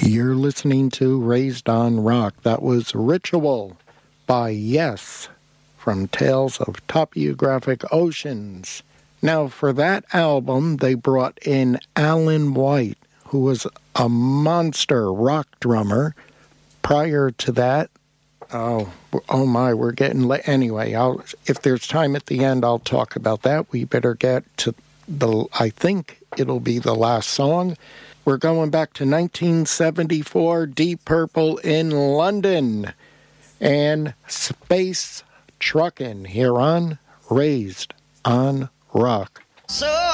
You're listening to Raised on Rock. That was Ritual by Yes from Tales of Topographic Oceans. Now, for that album, they brought in Alan White, who was a monster rock drummer. Prior to that, oh my, we're getting late. Anyway, if there's time at the end, I'll talk about that. We better get to I think it'll be the last song. We're going back to 1974, Deep Purple in London, and Space Truckin' here on Raised on Rock. So